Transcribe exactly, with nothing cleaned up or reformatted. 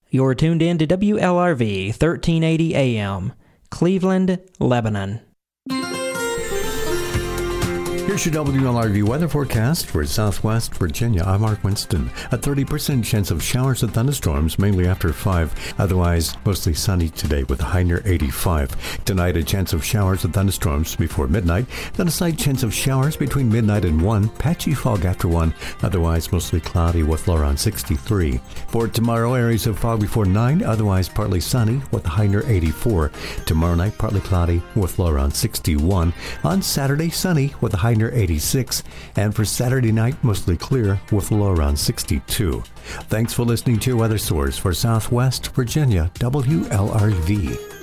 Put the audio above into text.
You're tuned in to W L R V thirteen eighty A M, Cleveland, Lebanon. Here's your W L R V weather forecast for Southwest Virginia. I'm Mark Winston. A thirty percent chance of showers and thunderstorms, mainly after five. Otherwise, mostly sunny today with a high near eighty-five. Tonight, a chance of showers and thunderstorms before midnight. Then a slight chance of showers between midnight and one. Patchy fog after one. Otherwise, mostly cloudy with low around sixty-three. For tomorrow, areas of fog before nine. Otherwise, partly sunny with a high near eighty-four. Tomorrow night, partly cloudy with low around sixty-one. On Saturday, sunny with a high near eighty-six, and for Saturday night, mostly clear with a low around sixty-two. Thanks for listening to your weather source for Southwest Virginia, W L R V.